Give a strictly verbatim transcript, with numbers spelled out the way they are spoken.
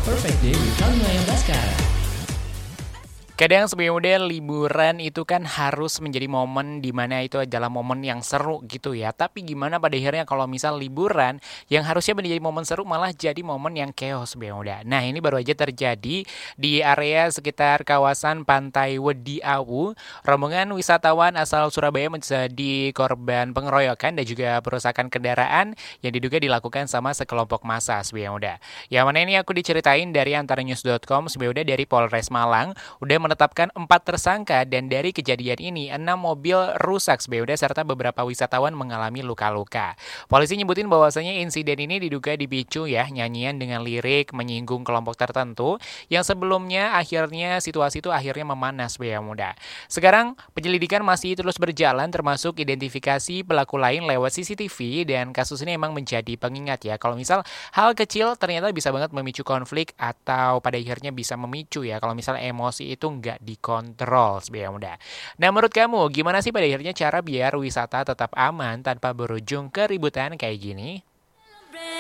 Perfect Day with Kalima yang Baskara. Kadang sebenarnya liburan itu kan harus menjadi momen di mana itu adalah momen yang seru gitu ya. Tapi gimana pada akhirnya kalau misal liburan yang harusnya menjadi momen seru malah jadi momen yang chaos sebenarnya. Nah ini baru aja terjadi di area sekitar kawasan Pantai Wedi Awu. Rombongan wisatawan asal Surabaya menjadi korban pengeroyokan dan juga perusakan kendaraan yang diduga dilakukan sama sekelompok massa sebenarnya. Yang mana ini aku diceritain dari antarnews dot com sebenarnya dari Polres Malang udah menetapkan empat tersangka dan dari kejadian ini enam mobil rusak sebenarnya serta beberapa wisatawan mengalami luka-luka. Polisi nyebutin bahwasanya insiden ini diduga dipicu ya nyanyian dengan lirik menyinggung kelompok tertentu yang sebelumnya akhirnya situasi itu akhirnya memanas ya muda. Sekarang penyelidikan masih terus berjalan termasuk identifikasi pelaku lain lewat C C T V dan kasus ini emang menjadi pengingat ya kalau misal hal kecil ternyata bisa banget memicu konflik atau pada akhirnya bisa memicu ya kalau misal emosi itu nggak dikontrol sebenarnya muda. Nah menurut kamu gimana sih pada akhirnya cara biar wisata tetap aman tanpa berujung keributan kayak gini?